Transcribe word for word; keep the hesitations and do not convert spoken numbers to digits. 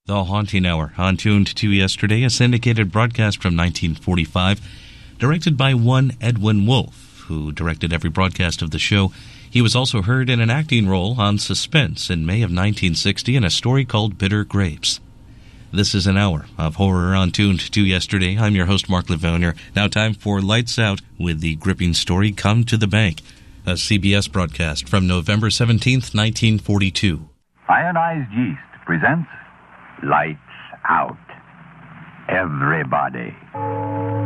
The Haunting Hour, on Tuned to Yesterday, a syndicated broadcast from nineteen forty-five, directed by one Edwin Wolfe, who directed every broadcast of the show. He was also heard in an acting role on Suspense in May of nineteen sixty in a story called Bitter Grapes. This is an hour of horror on Tuned to Yesterday. I'm your host, Mark Livounier. Now time for Lights Out with the gripping story Come to the Bank, a C B S broadcast from November seventeenth, nineteen forty-two. Ionized Yeast presents Lights Out. Everybody